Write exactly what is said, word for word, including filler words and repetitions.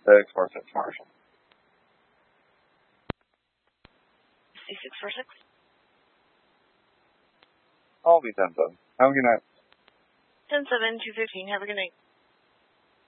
six four six, Marshall. C six four six. I'll be ten seven. Have a good night. ten seven, two fifteen. Have a good night.